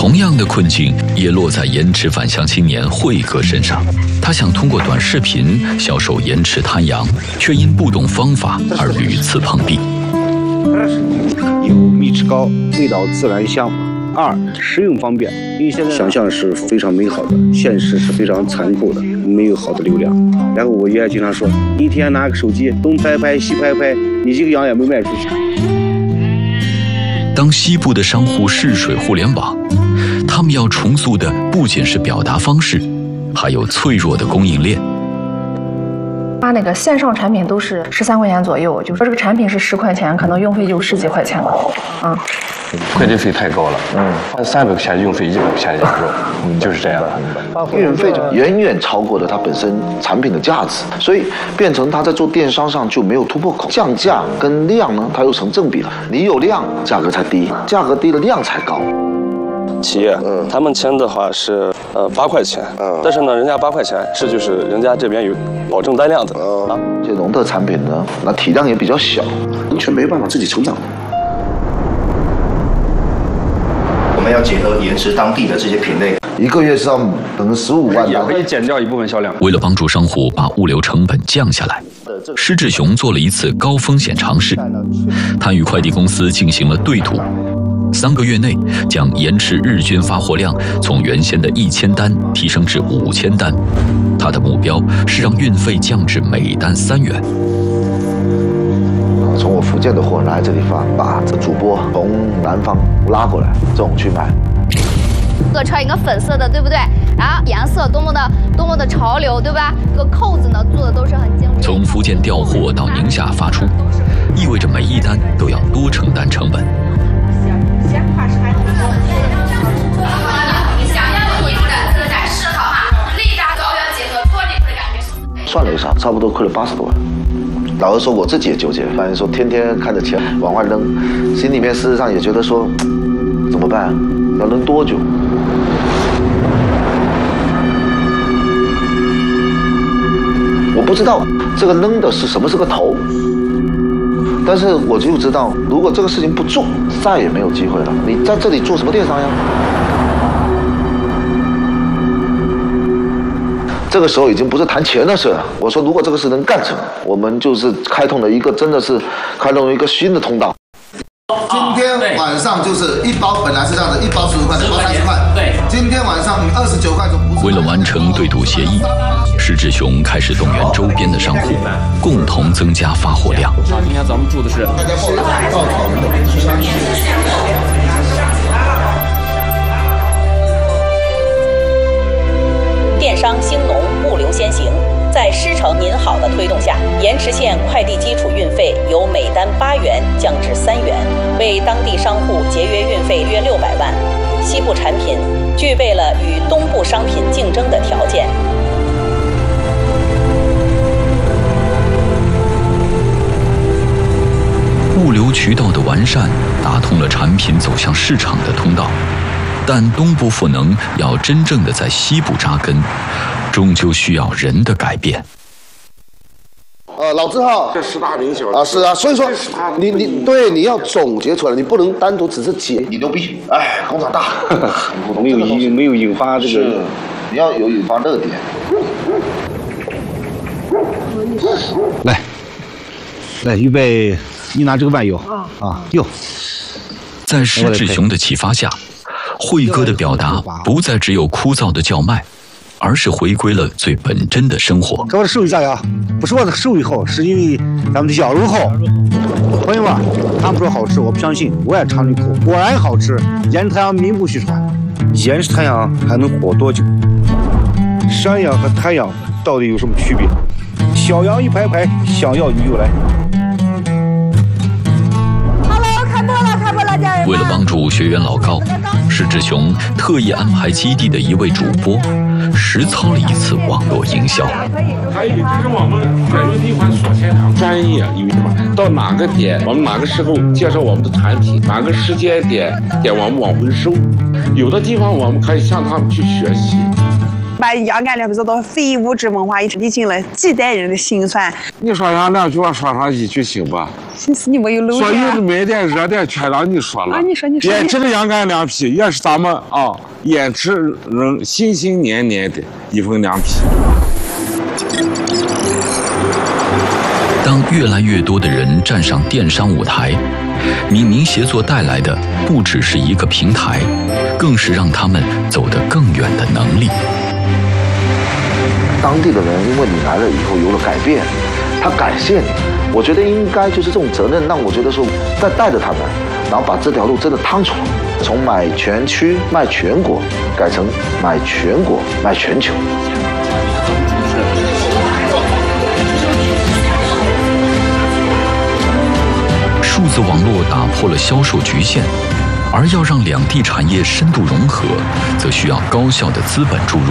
同样的困境也落在延迟返乡青年慧哥身上。他想通过短视频销售延迟滩羊，却因不懂方法而屡次碰壁。 有蜜汁高，味道自然香。二，食用方便。因为现在想象是非常美好的，现实是非常残酷的，没有好的流量。然后我爷爷经常说，一天拿个手机东拍拍西拍拍，你这个羊也没卖出去。 当西部的商户试水互联网，他们要重塑的不仅是表达方式，还有脆弱的供应链。 他那个线上产品都是13块钱左右，就说这个产品是10块钱，可能运费就10几块钱了， 快递费太高了，300块钱运费100块钱羊肉，就是这样的。 运费就远远超过了它本身产品的价值，所以变成它在做电商上就没有突破口。降价跟量呢，它又成正比了。你有量，价格才低；价格低了，量才高。 企业，他们签的话是8块钱，但是呢，人家8块钱是就是人家这边有保证单量的。 这农特产品呢，那体量也比较小，完全没办法自己成长。 我们要结合延迟当地的这些品类， 一个月是要等15万， 也可以减掉一部分销量。 为了帮助商户把物流成本降下来，施志雄做了一次高风险尝试，他与快递公司进行了对赌。3个月内将延迟日均发货量从原先的1000单提升至5000单，他的目标是让运费降至每单3元。 从我福建的货来这里发，把这主播从南方拉过来，这种去卖。 穿一个粉色的，对不对？然后颜色多么的潮流，对吧？这个扣子呢做的都是很精致。 从福建调货到宁夏发出，意味着每一单都要多承担成本。 算了一下，差不多亏了80多万。老实说，我自己也纠结，发现说天天看着钱往外扔，心里面事实上也觉得说，怎么办？要扔多久？我不知道这个扔的是什么是个头，但是我就知道，如果这个事情不做，再也没有机会了。你在这里做什么电商呀？这个时候已经不是谈钱的事了。我说，如果这个事能干成，我们就是开通了一个，真的是开通了一个新的通道。 今天晚上就是一包，本来是这样的，一包15块，两包30块。对，今天晚上29块就不是。 为了完成对赌协议，施志雄开始动员周边的商户，共同增加发货量。 今天咱们住的是大家报考的。 电商兴农，物流先行。在狮城您好的推动下，盐池县快递基础运费由每单8元降至3元，为当地商户节约运费约600万。西部产品具备了与东部商品竞争的条件。 物流渠道的完善，打通了产品走向市场的通道。但东部赋能要真正的在西部扎根，终究需要人的改变。 老字号， 这10大名小啊，是啊，所以说你要总结出来，你不能单独只是解。你牛逼，哎，工厂大， 没有引发这个， 你要有引发热点。 来，预备，你拿这个万有哟。 在施志雄的启发下，慧哥的表达不再只有枯燥的叫卖，而是回归了最本真的生活。 我的手艺咋样？不是我的手艺好，是因为咱们的羊肉好。朋友们，他们说好吃，我不相信，我也尝一口，果然好吃。盐池滩羊名不虚传，盐池滩羊还能活多久？山羊和滩羊到底有什么区别？小羊一排排，想要你就来。 为了帮助学员老高，施志雄特意安排基地的一位主播实操了一次网络营销。 还有就是我们选用地方所现场专业，因为什么？到哪个点，我们哪个时候介绍我们的产品，哪个时间点我们往回收。有的地方我们可以向他们去学习。 把杨干粮做到非物质文化遗产，历经了几代人的辛酸。 你说上2句，我说上1句行吧？ 心思你没有漏。 所有的美点热点全让你说了。 你说。 也这个杨干粮皮也是咱们燕池人心心念念的一份凉皮。 当越来越多的人站上电商舞台，闽宁协作带来的不只是一个平台，更是让他们走得更远的能力。 当地的人因为你来了以后有了改变，他感谢你，我觉得应该就是这种责任，让我觉得说再带着他们，然后把这条路真的趟出来，从买全区卖全国改成买全国卖全球。 数字网络打破了销售局限，而要让两地产业深度融合，则需要高效的资本注入。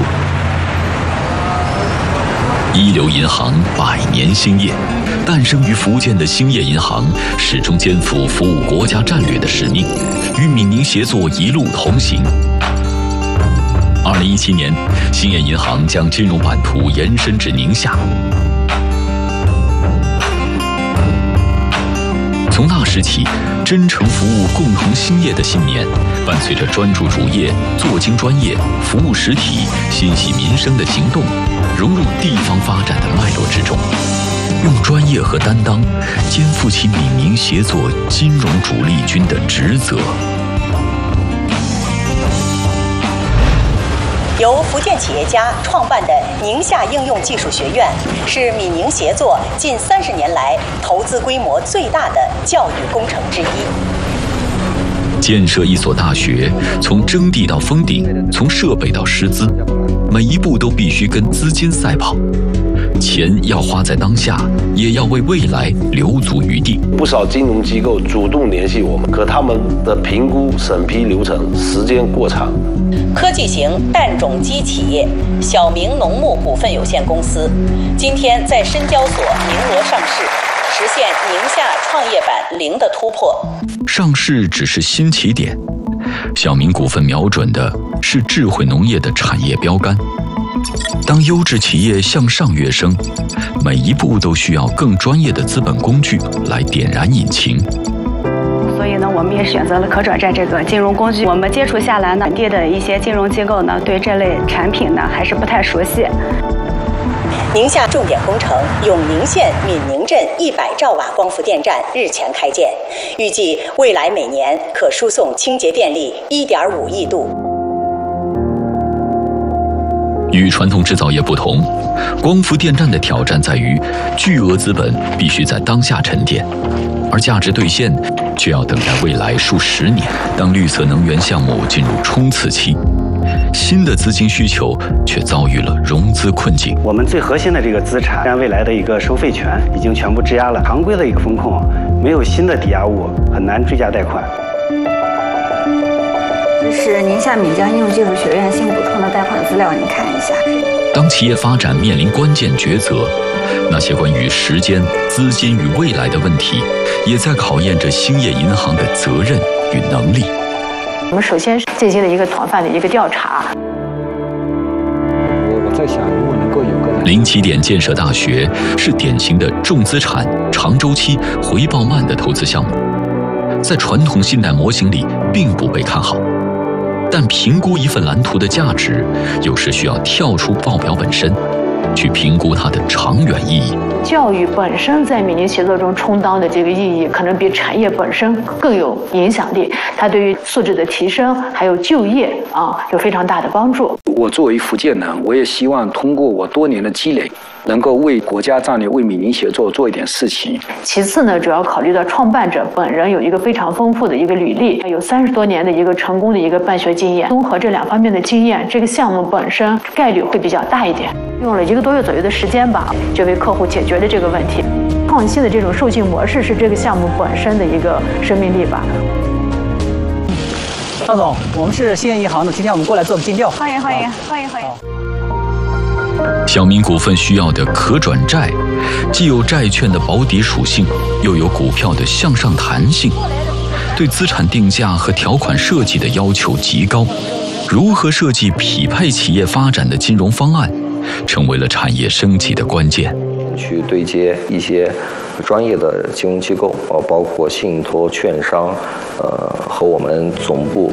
一流银行100年兴业，诞生于福建的兴业银行始终肩负服务国家战略的使命，与闽宁协作一路同行。2017年，兴业银行将金融版图延伸至宁夏。从那时起，真诚服务、共同兴业的信念，伴随着专注主业、做精专业、服务实体、心系民生的行动，融入地方发展的脉络之中，用专业和担当，肩负起闽宁协作金融主力军的职责。 由福建企业家创办的宁夏应用技术学院，是闽宁协作近30年来投资规模最大的教育工程之一。 建设一所大学，从征地到封顶，从设备到师资，每一步都必须跟资金赛跑。钱要花在当下，也要为未来留足余地。 不少金融机构主动联系我们，可他们的评估审批流程时间过长。 科技型蛋种鸡企业小明农牧股份有限公司，今天在深交所鸣锣上市，实现宁夏创业板0的突破。 上市只是新起点，小明股份瞄准的是智慧农业的产业标杆。当优质企业向上跃升，每一步都需要更专业的资本工具来点燃引擎。 所以呢，我们也选择了可转债这个金融工具。我们接触下来呢，本地的一些金融机构呢，对这类产品呢还是不太熟悉。 宁夏重点工程永宁县闽宁镇100兆瓦光伏电站日前开建，预计未来每年可输送清洁电力1.5亿度。 与传统制造业不同，光伏电站的挑战在于巨额资本必须在当下沉淀，而价值兑现却要等待未来数10年。当绿色能源项目进入冲刺期，新的资金需求却遭遇了融资困境。 我们最核心的这个资产，占未来的一个收费权已经全部质押了。常规的一个风控，没有新的抵押物，很难追加贷款。 这是宁夏闽江应用技术学院新补充的贷款资料，您看一下。 当企业发展面临关键抉择，那些关于时间、资金与未来的问题，也在考验着兴业银行的责任与能力。 我们首先是进行了一个广泛的一个调查。 我在想，如果能够有个零起点建设大学是典型的重资产、长周期、回报慢的投资项目，在传统信贷模型里并不被看好。但评估一份蓝图的价值，有时需要跳出报表本身，去评估它的长远意义。 教育本身在闽宁协作中充当的这个意义，可能比产业本身更有影响力。它对于素质的提升，还有就业有非常大的帮助。 我作为福建人，我也希望通过我多年的积累，能够为国家战略、为闽宁协作做一点事情。 其次呢，主要考虑到创办者本人有一个非常丰富的一个履历，有30多年的一个成功的一个办学经验，综合这2方面的经验，这个项目本身概率会比较大一点。用了1个多月左右的时间吧，就为客户解决了这个问题。创新的这种授信模式是这个项目本身的一个生命力吧。 张总，我们是兴业银行的，今天我们过来做个尽调。 欢迎。 小明股份需要的可转债，既有债券的保底属性，又有股票的向上弹性，对资产定价和条款设计的要求极高。 如何设计匹配企业发展的金融方案，成为了产业升级的关键。 去对接一些专业的金融机构，包括信托、券商，和我们总部